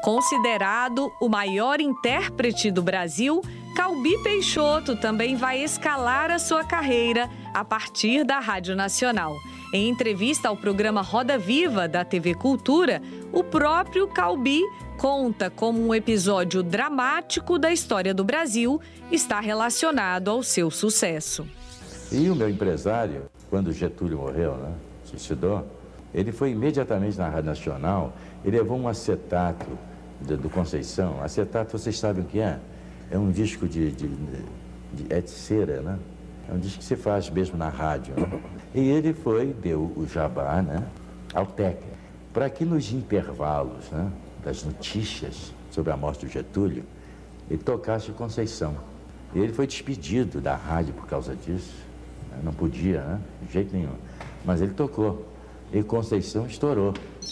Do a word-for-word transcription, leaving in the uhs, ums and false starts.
Considerado o maior intérprete do Brasil, Calbi Peixoto também vai escalar a sua carreira a partir da Rádio Nacional. Em entrevista ao programa Roda Viva da T V Cultura, o próprio Calbi conta como um episódio dramático da história do Brasil está relacionado ao seu sucesso. E o meu empresário, quando Getúlio morreu, né, suicidou, ele foi imediatamente na Rádio Nacional, ele levou um acetato do, do Conceição. Acetato, vocês sabem o que é? É um disco de, de, de, é de cera, né? É um disco que se faz mesmo na rádio, né? E ele foi, deu o jabá, né, ao técnico, para que nos intervalos, né, das notícias sobre a morte do Getúlio, ele tocasse Conceição. E ele foi despedido da rádio por causa disso, né? Não podia, né, de jeito nenhum. Mas ele tocou, e Conceição estourou.